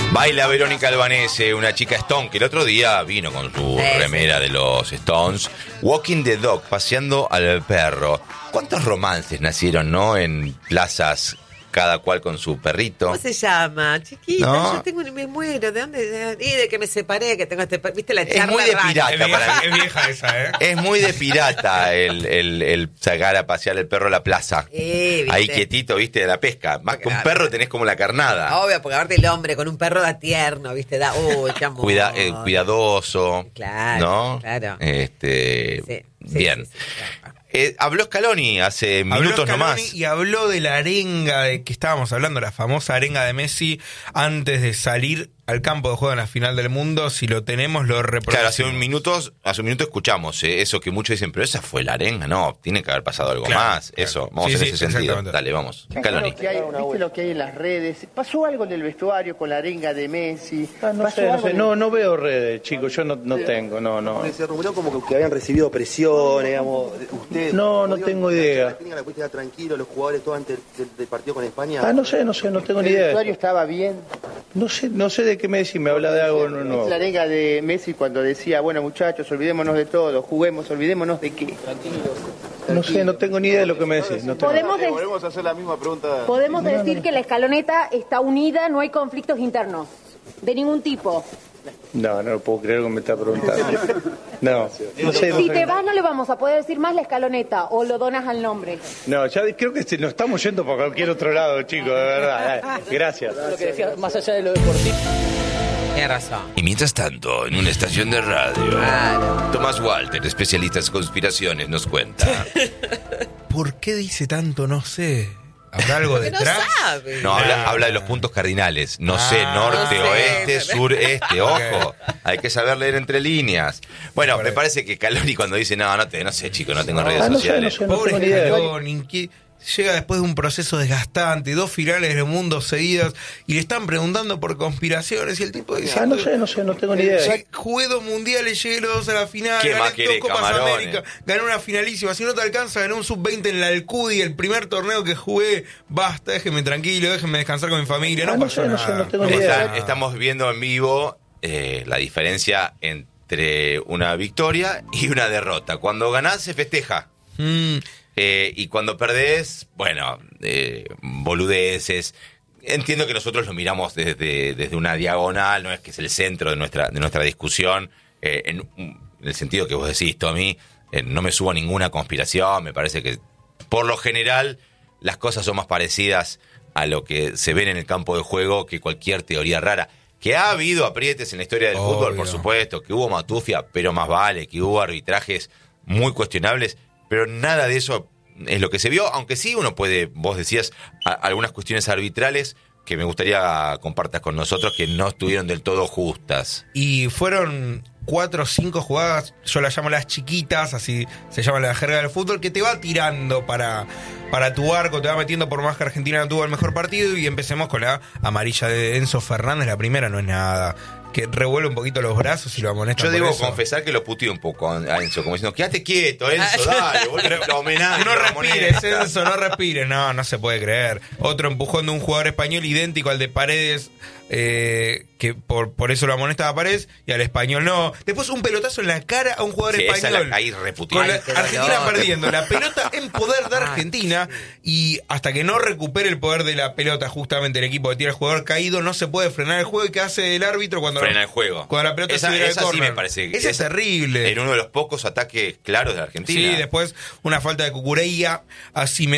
Baila Verónica Albanese, una chica Stone, que el otro día vino con su remera de los Stones. Walking the dog, paseando al perro. ¿Cuántos romances nacieron, no? En plazas, cada cual con su perrito. ¿Cómo se llama? Chiquita, ¿No? yo tengo, me muero. ¿De dónde? Y de que me separé, que tengo este... ¿Viste la charla? Es muy de rara? pirata para mí. Es vieja esa, ¿eh? Es muy de pirata el sacar a pasear el perro a la plaza. ¿viste? Ahí quietito, viste, de la pesca. Más que un perro tenés como la carnada. Obvio, porque aparte el hombre con un perro da tierno, ¿viste? Da, uy, qué amor. Cuidadoso. Claro, ¿no? claro. Sí, bien. Sí, claro. Habló Scaloni hace minutos nomás. Y habló de la arenga de que estábamos hablando, la famosa arenga de Messi antes de salir al campo de juego en la final del mundo. Si lo tenemos, lo reproducimos. Claro, hace un minuto escuchamos eso que muchos dicen, pero esa fue la arenga. No, tiene que haber pasado algo más. Claro. Eso, vamos Sí, en sí, ese sentido. exactamente. Dale, vamos. ¿Viste Scaloni. lo que hay en las redes? ¿Pasó algo en el vestuario con la arenga de Messi? No sé, no veo redes, chicos, yo no tengo, no. Se rumoró como que habían recibido presión, digamos, usted... No tengo idea. La técnica la puede quedar tranquilo, los jugadores todos antes del partido con España. No sé, no tengo ni ¿El idea. vestuario estaba bien? No sé de qué me decís, me habla de algo nuevo. La arenga de Messi cuando decía, bueno muchachos, olvidémonos de todo, juguemos, olvidémonos de qué. No sé, no tengo ni idea de lo que me decís. No tengo. Volvemos a hacer la misma pregunta. Podemos decir que la escaloneta está unida, no hay conflictos internos, de ningún tipo. No lo puedo creer que me está preguntando. No sé. Si te vas no le vamos a poder decir más la escaloneta o lo donas al nombre. No, ya creo que nos estamos yendo para cualquier otro lado, chicos, de verdad. Gracias. Lo que decía, más allá de lo deportivo. Tienes razón. Y mientras tanto, en una estación de radio, Claro. Tomás Walter, especialista en conspiraciones, nos cuenta. ¿Por qué dice tanto? No sé. ¿Habrá algo Porque no detrás? sabe. No, habla de los puntos cardinales. No sé, norte, no sé. oeste, sur, este. Ojo, hay que saber leer entre líneas. Bueno, Por me ahí. parece que Scaloni cuando dice, no sé, chico, no tengo redes no sé, sociales. no Pobre tengo ni idea. Scaloni, que llega después de un proceso desgastante, 2 finales del mundo seguidas, y le están preguntando por conspiraciones, y el tipo dice... No sé, no tengo ni idea. Jugué 2 mundiales, llegué los 2 a la final, ¿Qué gané más 2 querés, Copas camarones? América, gané una finalísima. Si no te alcanza, gané un sub-20 en la Alcudi, el primer torneo que jugué. Basta, déjenme tranquilo, déjenme descansar con mi familia. No pasó no sé, nada. no tengo ni idea. Estamos viendo en vivo la diferencia entre una victoria y una derrota. Cuando ganás se festeja. Y cuando perdés, bueno, boludeces. Entiendo que nosotros lo miramos desde una diagonal, no es que es el centro de nuestra discusión, en el sentido que vos decís, Tommy, no me subo a ninguna conspiración, me parece que por lo general las cosas son más parecidas a lo que se ven en el campo de juego que cualquier teoría rara. Que ha habido aprietes en la historia del fútbol, por supuesto, que hubo matufia, pero más vale, que hubo arbitrajes muy cuestionables, pero nada de eso es lo que se vio, aunque sí uno puede, vos decías, algunas cuestiones arbitrales que me gustaría compartas con nosotros que no estuvieron del todo justas. Y fueron 4 o 5 jugadas, yo las llamo las chiquitas, así se llama la jerga del fútbol, que te va tirando para tu arco, te va metiendo, por más que Argentina no tuvo el mejor partido. Y empecemos con la amarilla de Enzo Fernández, la primera no es nada, que revuelve un poquito los brazos y lo amonesta. Yo por debo eso. confesar que lo puteé un poco a Enzo, como diciendo, quédate quieto, Enzo, dale, lo homenaje. No lo respires, amonesta. Enzo, no respires. No se puede creer. Otro empujón de un jugador español idéntico al de Paredes, que por eso lo amonesta a Paredes, y al español no. Después un pelotazo en la cara a un jugador Sí, esa español. ahí reputé. Con la Ay, qué Argentina dolor. perdiendo la pelota en poder de Argentina, y hasta que no recupere el poder de la pelota justamente el equipo que tiene el jugador caído, no se puede frenar el juego. ¿Y qué hace el árbitro cuando Frena el juego. cuando la pelota Esa se viene al sí córner? me parece. Esa es terrible. En uno de los pocos ataques claros de Argentina. Sí, después una falta de Cucurella a Simeone.